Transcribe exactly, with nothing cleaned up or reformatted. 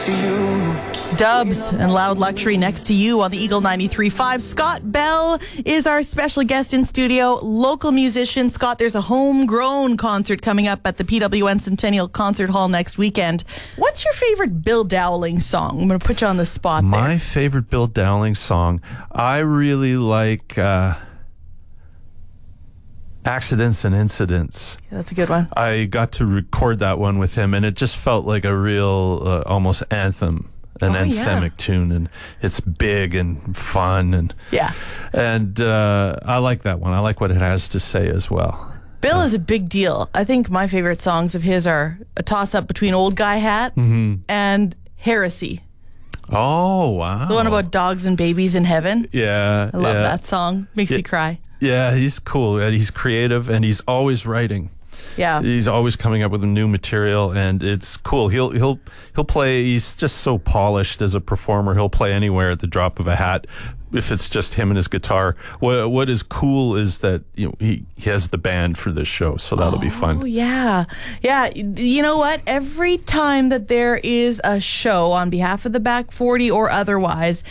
Dubs and Loud Luxury next to you on the Eagle ninety-three point five. Scott Bell is our special guest in studio, local musician. Scott, there's a homegrown concert coming up at the P W N Centennial Concert Hall next weekend. What's your favorite Bill Dowling song? I'm going to put you on the spot My there. favorite Bill Dowling song, I really like uh, Accidents and Incidents. That's a good one. I got to record that one with him, and it just felt like a real, uh, almost anthem. An Oh, anthemic yeah. tune, and it's big and fun, and Yeah. and uh, I like that one. I like what it has to say as well. Bill is a big deal. I think my favorite songs of his are a toss-up between Old Guy Hat Mm-hmm. and Heresy. Oh wow! The one about dogs and babies in heaven. yeah, I love yeah. that song. Makes Yeah. me cry. Yeah, he's cool. And he's creative, and he's always writing. Yeah. He's always coming up with new material, and it's cool. He'll he'll he'll play. He's just so polished as a performer. He'll play anywhere at the drop of a hat. If it's just him and his guitar, what what is cool is that you know he, he has the band for this show, so that'll be Oh, fun. yeah. Yeah. You know what? Every time that there is a show on behalf of the Back forty or otherwise,